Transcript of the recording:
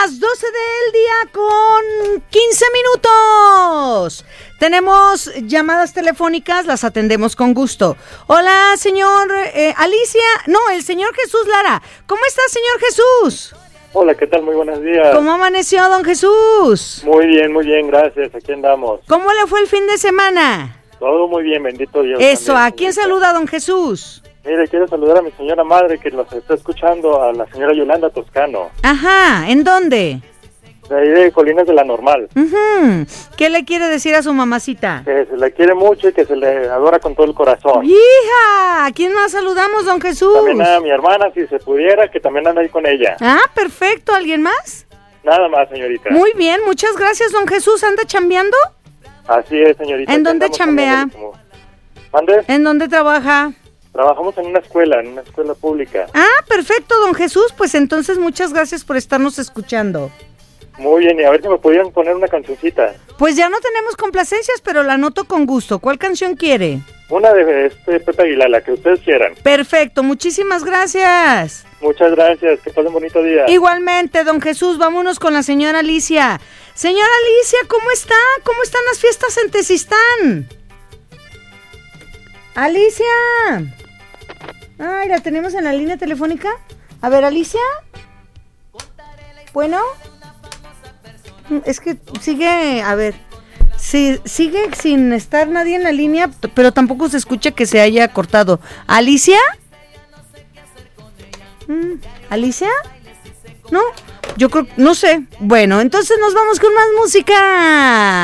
las 12 del día con 15 minutos. Tenemos llamadas telefónicas, las atendemos con gusto. Hola, señor Alicia. No, el señor Jesús Lara. ¿Cómo está, señor Jesús? Hola, ¿qué tal? Muy buenos días. ¿Cómo amaneció, don Jesús? Muy bien, gracias. Aquí andamos. ¿Cómo le fue el fin de semana? Todo muy bien, bendito Dios. Eso, también, ¿a quién saluda, don Jesús? Mire, quiero saludar a mi señora madre que nos está escuchando, a la señora Yolanda Toscano. Ajá, ¿en dónde? De ahí de Colinas de la Normal. ¿Qué le quiere decir a su mamacita? Que se le quiere mucho y que se le adora con todo el corazón. ¡Hija! ¿A quién más saludamos, don Jesús? También a mi hermana, si se pudiera, que también anda ahí con ella. Ah, perfecto. ¿Alguien más? Nada más, señorita. Muy bien, muchas gracias, don Jesús. ¿Anda chambeando? Así es, señorita. ¿En dónde chambea? ¿Mande? ¿En dónde trabaja? Trabajamos en una escuela pública. Ah, perfecto, don Jesús. Pues entonces muchas gracias por estarnos escuchando. Muy bien, y a ver si me pudieran poner una cancioncita. Pues ya no tenemos complacencias, pero la anoto con gusto. ¿Cuál canción quiere? Una de Pepe Aguilar, la que ustedes quieran. Perfecto, muchísimas gracias. Muchas gracias, que pasen bonito día. Igualmente, don Jesús, vámonos con la señora Alicia. Señora Alicia, ¿cómo está? ¿Cómo están las fiestas en Tezistán? Alicia. Ay, ¿la tenemos en la línea telefónica? A ver, Alicia. Bueno. Es que sigue, a ver, sí, sigue sin estar nadie en la línea, pero tampoco se escucha que se haya cortado. ¿Alicia? ¿Alicia? No, yo creo, no sé. Bueno, entonces nos vamos con más música.